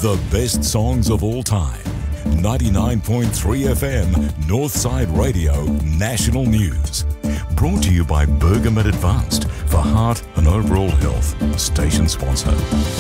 The best songs of all time. 99.3 FM, Northside Radio, National News. Brought to you by Bergamet Advanced for heart and overall health. Station sponsor.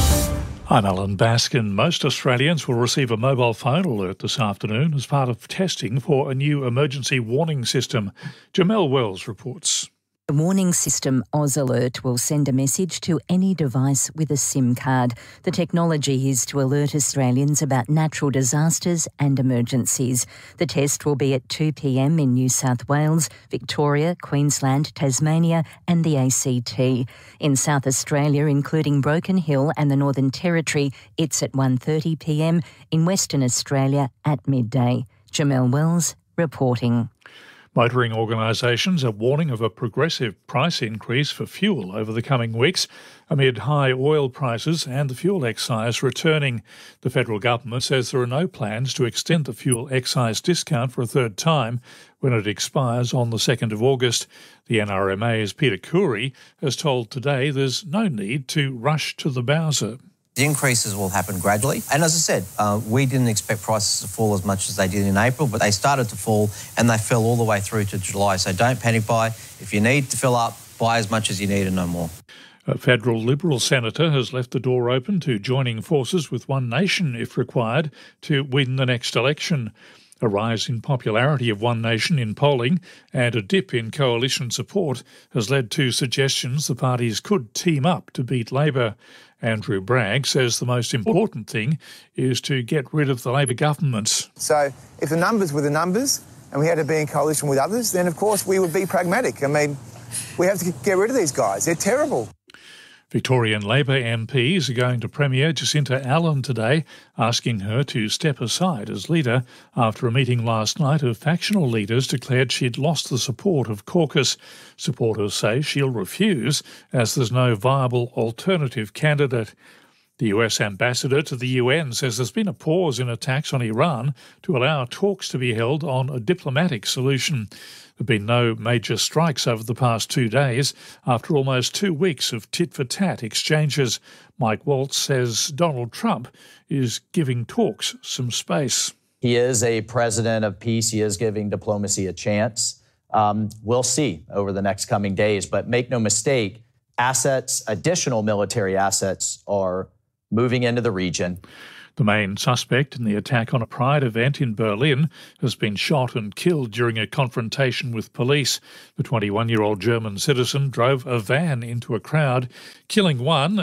I'm Alan Baskin. Most Australians will receive a mobile phone alert this afternoon as part of testing for a new emergency warning system. Jamelle Wells reports. The warning system Oz Alert will send a message to any device with a SIM card. The technology is to alert Australians about natural disasters and emergencies. The test will be at 2 p.m. in New South Wales, Victoria, Queensland, Tasmania and the ACT. In South Australia, including Broken Hill and the Northern Territory, it's at 1:30 p.m. In Western Australia at midday. Jamelle Wells reporting. Motoring organisations are warning of a progressive price increase for fuel over the coming weeks amid high oil prices and the fuel excise returning. The federal government says there are no plans to extend the fuel excise discount for a third time when it expires on the 2nd of August. The NRMA's Peter Khoury has told Today there's no need to rush to the bowser. The increases will happen gradually. And as I said, we didn't expect prices to fall as much as they did in April, but they started to fall and they fell all the way through to July. So don't panic buy. If you need to fill up, buy as much as you need and no more. A federal Liberal senator has left the door open to joining forces with One Nation, if required, to win the next election. A rise in popularity of One Nation in polling and a dip in coalition support has led to suggestions the parties could team up to beat Labor. Andrew Bragg says the most important thing is to get rid of the Labor government. So if the numbers were the numbers and we had to be in coalition with others, then of course we would be pragmatic. I mean, we have to get rid of these guys. They're terrible. Victorian Labor MPs are going to Premier Jacinta Allan today, asking her to step aside as leader after a meeting last night of factional leaders declared she'd lost the support of caucus. Supporters say she'll refuse as there's no viable alternative candidate. The US ambassador to the UN says there's been a pause in attacks on Iran to allow talks to be held on a diplomatic solution. There have been no major strikes over the past 2 days after almost 2 weeks of tit-for-tat exchanges. Mike Waltz says Donald Trump is giving talks some space. He is a president of peace. He is giving diplomacy a chance. We'll see over the next coming days. But make no mistake, additional military assets are moving into the region. The main suspect in the attack on a Pride event in Berlin has been shot and killed during a confrontation with police. The 21-year-old German citizen drove a van into a crowd, killing one